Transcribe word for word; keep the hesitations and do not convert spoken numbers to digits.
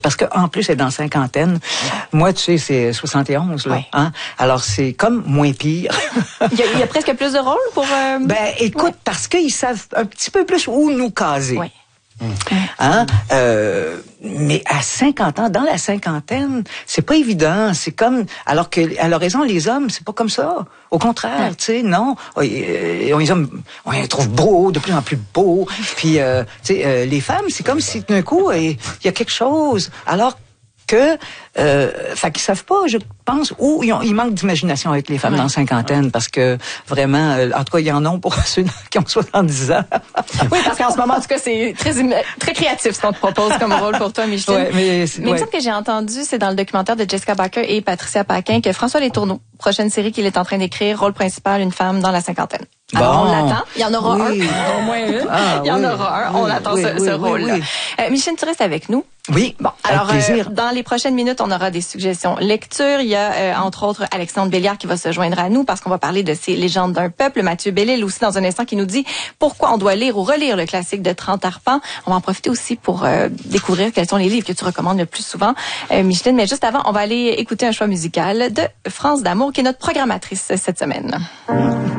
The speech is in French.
Parce que en plus, elle est dans la cinquantaine. Moi, tu sais, c'est soixante et onze, là. Ouais. Hein? Alors, c'est comme moins pire. il, y a, il y a presque plus de rôles pour... Euh... Ben, écoute, ouais. parce qu'ils savent un petit peu plus où nous caser. Oui. Hein? Euh, mais à cinquante ans, dans la cinquantaine, c'est pas évident. C'est comme, alors que, elle a raison, les hommes, c'est pas comme ça. Au contraire, ouais. tu sais, non. On, les hommes, on les trouve beaux, de plus en plus beaux. Puis, euh, tu sais, euh, les femmes, c'est comme si d'un coup, il y a quelque chose. Alors que, euh, fait qu'ils savent pas, je pense, ou ils, ont, ils manquent d'imagination avec les femmes ouais. dans la cinquantaine, parce que vraiment, euh, en tout cas, il y en a pour ceux qui ont soixante-dix ans. Oui, parce qu'en ce moment, en tout cas, c'est très, très créatif ce qu'on te propose comme rôle pour toi, Micheline. Ouais, mais mais ouais. il me semble que j'ai entendu, c'est dans le documentaire de Jessica Barker et Patricia Paquin, que François Letourneau, prochaine série qu'il est en train d'écrire, rôle principal, une femme dans la cinquantaine. Alors, bon. on l'attend. Il y en aura oui. un. Au moins une. Ah, il y en oui. aura un. On oui, attend oui, ce, oui, ce oui, rôle-là. Oui. Euh, Micheline, tu restes avec nous. Oui. Bon, alors, euh, dans les prochaines minutes, on aura des suggestions lecture. Il y a, euh, entre autres, Alexandre Béliard qui va se joindre à nous parce qu'on va parler de ces légendes d'un peuple. Mathieu Bellil aussi, dans un instant, qui nous dit pourquoi on doit lire ou relire le classique de trente arpents. On va en profiter aussi pour euh, découvrir quels sont les livres que tu recommandes le plus souvent, euh, Micheline. Mais juste avant, on va aller écouter un choix musical de France d'Amour, qui est notre programmatrice cette semaine.